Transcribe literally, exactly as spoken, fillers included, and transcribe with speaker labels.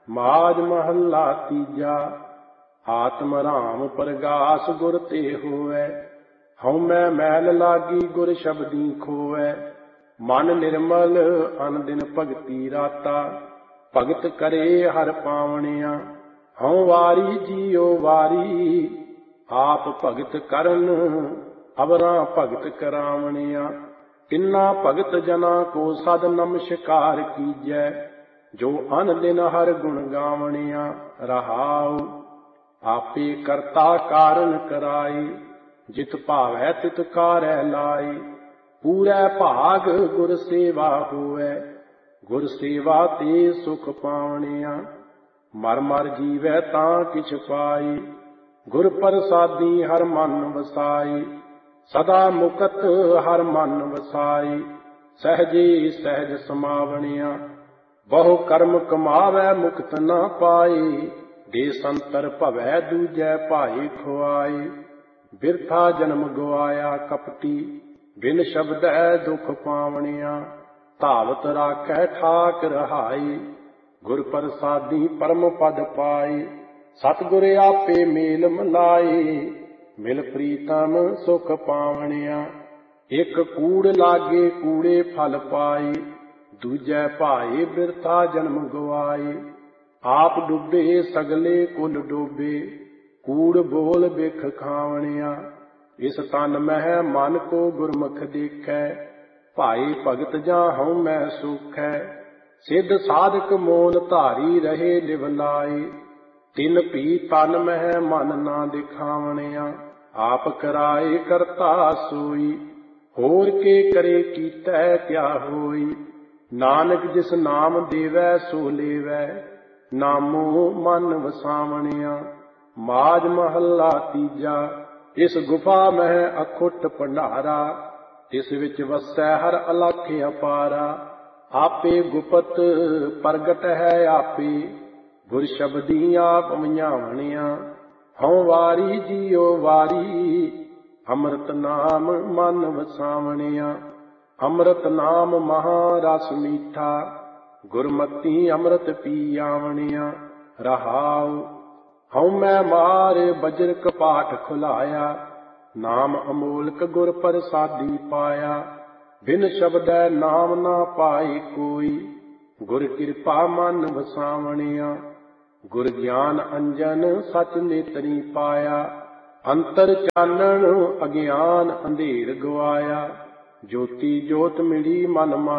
Speaker 1: ਮਾਝ ਮਹੱਲਾ ਤੀਜਾ। ਆਤਮ ਰਾਮ ਪ੍ਰਗਾਸ ਗੁਰ ਤੇ ਹੋਵੈ, ਹਉਮੈ ਮੈਲ ਲਾਗੀ ਗੁਰ ਸ਼ਬਦੀ ਖੋਵੈ। ਮਨ ਨਿਰਮਲ ਅਨ ਦਿਨ ਭਗਤੀ ਰਾਤਾ, ਭਗਤ ਕਰੇ ਹਰ ਪਾਵਣਿਆ। ਹਉ ਵਾਰੀ ਜੀਉ ਵਾਰੀ, ਆਪ ਭਗਤ ਕਰਨ ਅਵਰਾਂ ਭਗਤ ਕਰਾਵਣਿਆ। ਤਿੰਨਾ ਭਗਤ ਜਨਾ ਕੋ ਸਦ ਨਮਸਕਾਰ ਕੀਜੈ, ਜੋ ਅਨ ਦਿਨ ਹਰ ਗੁਣ ਗਾਵਣਿਆ। ਰਹਾਉ ਆਪੇ ਕਰਤਾ ਕਾਰਨ ਕਰਾਈ, ਜਿਤ ਭਾਵੈ ਤਿਤ ਕਾਰੈ ਲਾਈ। ਪੂਰੈ ਭਾਗ ਗੁਰ ਸੇਵਾ ਹੋਵੈ, ਗੁਰ ਸੇਵਾ ਤੇ ਸੁਖ ਪਾਵਣਿਆ। ਮਰ ਮਰ ਜੀਵੈ ਤਾਂ ਕਿਛ ਪਾਈ, ਗੁਰ ਪ੍ਰਸਾਦੀ ਹਰ ਮਨ ਵਸਾਈ। ਸਦਾ ਮੁਕਤ ਹਰ ਮਨ ਵਸਾਈ, ਸਹਿਜੇ ਸਹਿਜ ਸਮਾਵਣਿਆ। ਬਹੁ ਕਰਮ ਕਮਾਵੈ ਮੁਕਤ ਨਾ ਪਾਈ, ਦੇ ਸੰਤਰ ਭਵੈ ਦੂਜੈ ਭਾਈ ਖੁਆਈ। ਬਿਰਥਾ ਜਨਮ ਗਵਾਇਆ ਕਪਟੀ, ਬਿਨ ਸ਼ਬਦੈ ਦੁਖ ਪਾਵਣਿਆ। ਧਾਵਤ ਰਾਖੈ ਠਾਕ ਰਹਾਈ, ਗੁਰ ਪ੍ਰਸਾਦੀ ਪਰਮ ਪਦ ਪਾਈ। ਸਤਿਗੁਰ ਆਪੇ ਮੇਲ ਮਿਲਾਈ, ਮਿਲ ਪ੍ਰੀਤਮ ਸੁਖ ਪਾਵਣਿਆ। ਇੱਕ ਕੂੜ ਲਾਗੇ ਕੂੜੇ ਫਲ ਪਾਈ, ਦੂਜੈ ਭਾਈ ਬਿਰਥਾ ਜਨਮ ਗਵਾਈ। ਆਪ ਡੁੱਬੇ ਸਗਲੇ ਕੁਲ ਡੋਬੇ, ਕੂੜ ਬੋਲ ਬਿਖ ਖਾਵਣਿਆ। ਇਸ ਤਨ ਮਹਿ ਮਨ ਕੋ ਗੁਰਮੁਖ ਦੇਖੈ, ਭਾਈ ਭਗਤ ਜਾਂ ਹਉਮੈ ਸੁਖੈ। ਸਿੱਧ ਸਾਧਕ ਮੋਲ ਧਾਰੀ ਰਹੇ ਲਿਵ ਲਾਈ, ਤਿਨ ਭੀ ਤਨ ਮਹਿ ਮਨ ਨਾ ਦਿਖਾਵਣਿਆ। ਆਪ ਕਰਾਏ ਕਰਤਾ ਸੋਈ, ਹੋਰ ਕੇ ਕਰੇ ਕੀਤੈ ਕਿਆ ਹੋਈ। ਨਾਨਕ ਜਿਸ ਨਾਮ ਦੇਵੈ ਸੋ ਲੇਵੈ, ਨਾਮੋ ਮਨ ਵਸਾਵਣਿਆ। ਮਾਝ ਮਹੱਲਾ ਤੀਜਾ। ਇਸ ਗੁਫਾ ਮਹਿ ਅਖੁੱਟ ਭੰਡਾਰਾ, ਇਸ ਵਿੱਚ ਵਸੈ ਹਰ ਅਲਖ ਅਪਾਰਾ। ਆਪੇ ਗੁਪਤ ਪ੍ਰਗਟ ਹੈ ਆਪੇ, ਗੁਰ ਸ਼ਬਦੀ ਆਪ ਵਣਿਆ। ਹਉ ਵਾਰੀ ਜੀਉ ਵਾਰੀ, ਅੰਮ੍ਰਿਤ ਨਾਮ ਮਨ ਵਸਾਵਣਿਆ। ਅੰਮ੍ਰਿਤ ਨਾਮ ਮਹਾ ਰਸ ਮੀਠਾ, ਗੁਰਮਤੀ ਅੰਮ੍ਰਿਤ ਪੀ ਆਵਣਿਆ। ਰਹਾਉ ਹਉਮੈ ਮਾਰ ਬਜਰ ਕਪਾਟ ਖੁਲਾਇਆ, ਨਾਮ ਅਮੋਲਕ ਗੁਰ ਪ੍ਰਸਾਦੀ ਪਾਇਆ। ਬਿਨ ਸ਼ਬਦੈ ਨਾਮ ਨਾ ਪਾਈ ਕੋਈ, ਗੁਰ ਕਿਰਪਾ ਮਨ ਵਸਾਵਣਿਆ। ਗੁਰ ਗਿਆਨ ਅੰਜਨ ਸਚ ਨੇਤਰੀ ਪਾਇਆ, ਅੰਤਰ ਚਾਨਣ ਅਗਿਆਨ ਅੰਧੇਰ ਗਵਾਇਆ। ਜੋਤੀ ਜੋਤ ਮਿਲੀ ਮਨ